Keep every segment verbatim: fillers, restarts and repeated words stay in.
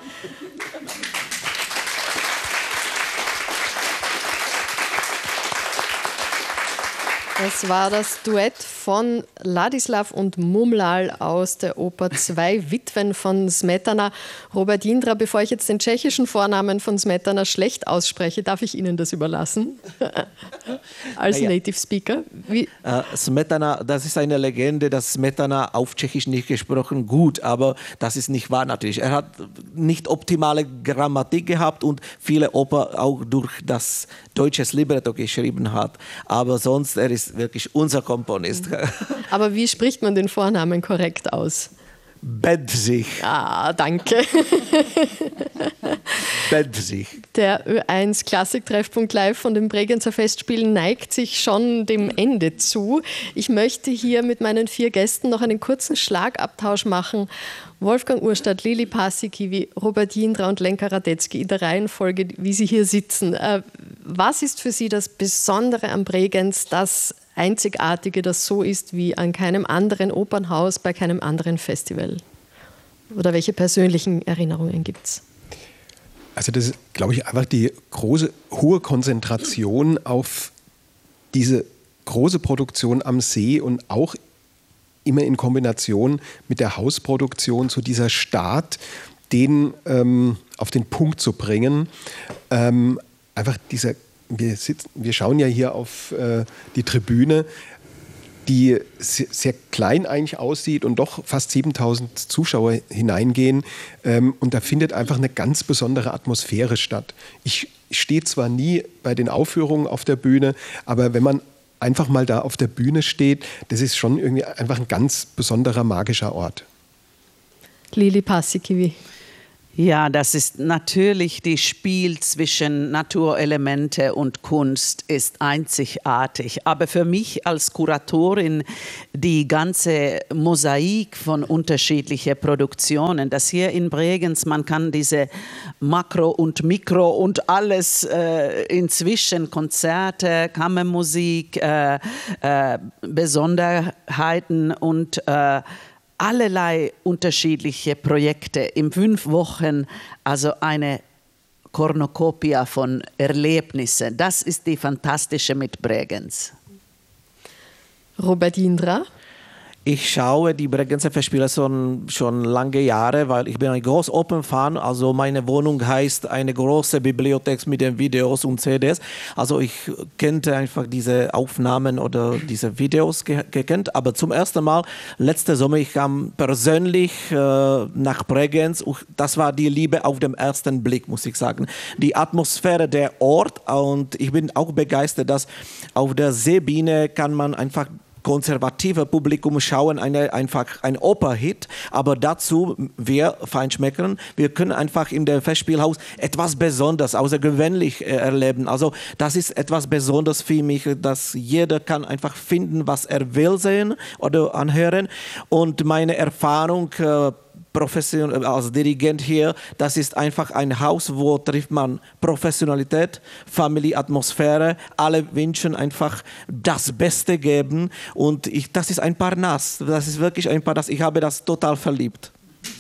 Das war das Duett von Ladislav und Mumlal aus der Oper Zwei Witwen von Smetana. Robert Jindra, bevor ich jetzt den tschechischen Vornamen von Smetana schlecht ausspreche, darf ich Ihnen das überlassen? Als ja, Native Speaker. Wie? Uh, Smetana, das ist eine Legende, dass Smetana auf Tschechisch nicht gesprochen gut, aber das ist nicht wahr natürlich. Er hat nicht optimale Grammatik gehabt und viele Oper auch durch das deutsche Libretto geschrieben hat. Aber sonst, er ist wirklich unser Komponist. Aber wie spricht man den Vornamen korrekt aus? Bedřich. Ah, danke. Bedřich. Der Ö eins Klassik-Treffpunkt live von den Bregenzer Festspielen neigt sich schon dem Ende zu. Ich möchte hier mit meinen vier Gästen noch einen kurzen Schlagabtausch machen. Wolfgang Urstadt, Lili Paasikivi, Robert Jindra und Lenka Radetzky in der Reihenfolge, wie sie hier sitzen. Was ist für Sie das Besondere am Bregenz, das Einzigartige, das so ist wie an keinem anderen Opernhaus, bei keinem anderen Festival? Oder welche persönlichen Erinnerungen gibt es? Also das ist, glaube ich, einfach die große, hohe Konzentration auf diese große Produktion am See und auch immer in Kombination mit der Hausproduktion, so dieser Start, den ähm, auf den Punkt zu bringen. Ähm, einfach dieser, wir, sitzen, wir schauen ja hier auf äh, die Tribüne, die sehr, sehr klein eigentlich aussieht und doch fast siebentausend Zuschauer hineingehen. Ähm, und da findet einfach eine ganz besondere Atmosphäre statt. Ich stehe zwar nie bei den Aufführungen auf der Bühne, aber wenn man einfach mal da auf der Bühne steht, das ist schon irgendwie einfach ein ganz besonderer magischer Ort. Lili Paasikivi. Ja, das ist natürlich, das Spiel zwischen Naturelemente und Kunst ist einzigartig. Aber für mich als Kuratorin die ganze Mosaik von unterschiedlichen Produktionen, das hier in Bregenz, man kann diese Makro und Mikro und alles äh, inzwischen, Konzerte, Kammermusik, äh, äh, Besonderheiten und äh, allerlei unterschiedliche Projekte in fünf Wochen, also eine Kornokopia von Erlebnissen. Das ist die Fantastische mit Bregenz. Robert Jindra? Ich schaue die Bregenzer Festspiele schon, schon lange Jahre, weil ich bin ein großer Open-Fan. Also meine Wohnung heißt eine große Bibliothek mit den Videos und C Ds. Also ich kannte einfach diese Aufnahmen oder diese Videos ge gekannt. Aber zum ersten Mal, letzte Sommer, ich kam persönlich äh, nach Bregenz. Das war die Liebe auf den ersten Blick, muss ich sagen. Die Atmosphäre der Ort, und ich bin auch begeistert, dass auf der Seebühne kann man einfach konservative Publikum schauen, eine, einfach ein Operhit, aber dazu, wir Feinschmeckern, wir können einfach in dem Festspielhaus etwas Besonderes, außergewöhnlich äh, erleben. Also das ist etwas Besonderes für mich, dass jeder kann einfach finden, was er will sehen oder anhören. Und meine Erfahrung äh, Profession, als Dirigent hier, das ist einfach ein Haus, wo trifft man Professionalität, Familienatmosphäre, alle wünschen einfach das Beste geben, und ich, das ist ein Parnass, das ist wirklich ein Parnass, ich habe das total verliebt.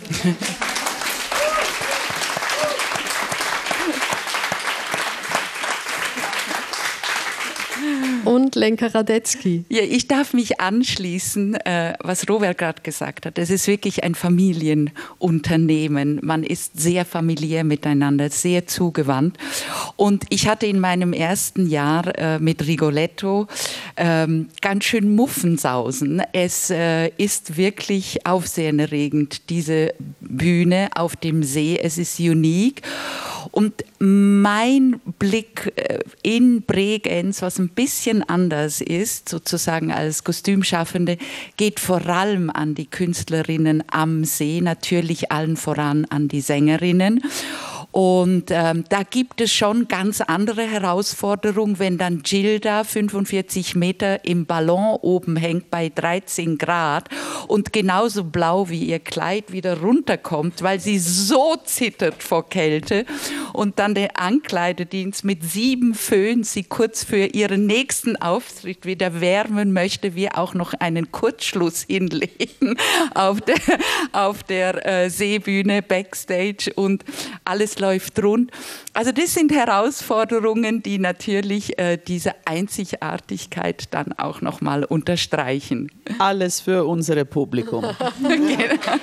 Und Lenka Radetzky. Ja, ich darf mich anschließen, äh, was Robert gerade gesagt hat. Es ist wirklich ein Familienunternehmen. Man ist sehr familiär miteinander, sehr zugewandt. Und ich hatte in meinem ersten Jahr äh, mit Rigoletto ähm, ganz schön Muffensausen. Es äh, ist wirklich aufsehenerregend, diese Bühne auf dem See. Es ist unique. Und mein Blick in Bregenz, was ein bisschen anders ist, sozusagen als Kostümschaffende, geht vor allem an die Künstlerinnen am See, natürlich allen voran an die Sängerinnen. Und ähm, da gibt es schon ganz andere Herausforderungen, wenn dann Gilda fünfundvierzig Meter im Ballon oben hängt bei dreizehn Grad und genauso blau wie ihr Kleid wieder runterkommt, weil sie so zittert vor Kälte. und dann der Ankleidedienst mit sieben Föhn sie kurz für ihren nächsten Auftritt wieder wärmen möchte, wir auch noch einen Kurzschluss hinlegen auf der, auf der äh, Seebühne, Backstage und alles läuft rund. Also das sind Herausforderungen, die natürlich äh, diese Einzigartigkeit dann auch nochmal unterstreichen. Alles für unser Publikum. Genau.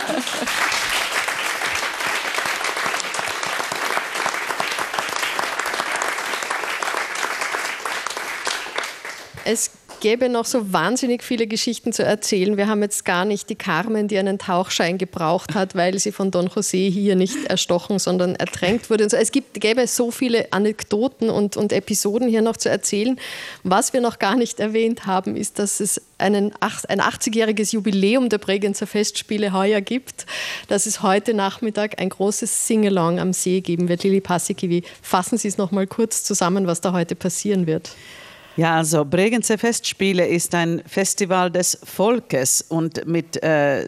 Es gäbe noch so wahnsinnig viele Geschichten zu erzählen. Wir haben jetzt gar nicht die Carmen, die einen Tauchschein gebraucht hat, weil sie von Don José hier nicht erstochen, sondern ertränkt wurde. Und so. Es gibt, gäbe so viele Anekdoten und, und Episoden hier noch zu erzählen. Was wir noch gar nicht erwähnt haben, ist, dass es einen, ein achtzigjähriges Jubiläum der Bregenzer Festspiele heuer gibt, dass es heute Nachmittag ein großes Singalong am See geben wird. Lili Paasikivi, fassen Sie es noch mal kurz zusammen, was da heute passieren wird. Ja, also Bregenzer Festspiele ist ein Festival des Volkes und mit äh,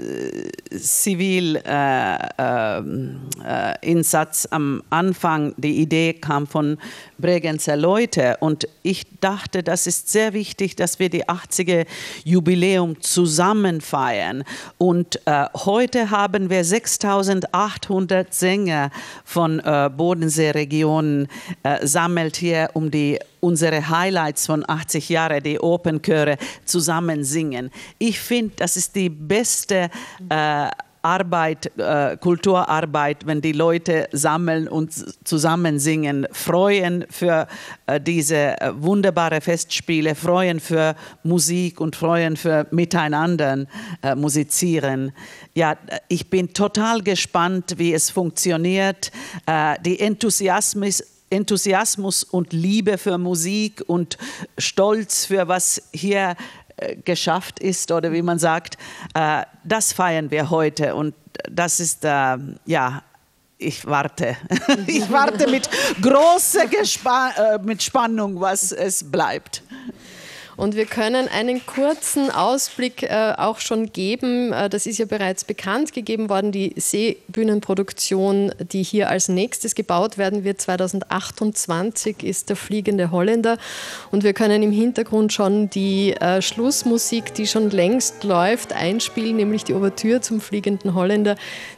Zivileinsatz äh, äh, am Anfang. Die Idee kam von Bregenzer Leute und ich dachte, das ist sehr wichtig, dass wir die achtziger Jubiläum zusammen feiern. Und äh, heute haben wir sechstausendachthundert Sänger von äh, Bodenseeregionen äh, sammelt hier, um die unsere Highlights von achtzig Jahren, die Opernchöre, zusammen singen. Ich finde, das ist die beste äh, Arbeit, äh, Kulturarbeit, wenn die Leute sammeln und zusammen singen, freuen für äh, diese äh, wunderbare Festspiele, freuen für Musik und freuen für Miteinander äh, musizieren. Ja, ich bin total gespannt, wie es funktioniert. Äh, die Enthusiasmus Enthusiasmus und Liebe für Musik und Stolz für was hier äh, geschafft ist oder wie man sagt, äh, das feiern wir heute und das ist, äh, ja, ich warte. ich warte mit großer Gespa- äh, mit Spannung, was es bleibt. Und wir können einen kurzen Ausblick äh, auch schon geben. Äh, das ist ja bereits bekannt gegeben worden. Die Seebühnenproduktion, die hier als nächstes gebaut werden wird, zweitausendachtundzwanzig, ist der Fliegende Holländer. Und wir können im Hintergrund schon die äh, Schlussmusik, die schon längst läuft, einspielen, nämlich die Ouvertüre zum Fliegenden Holländer,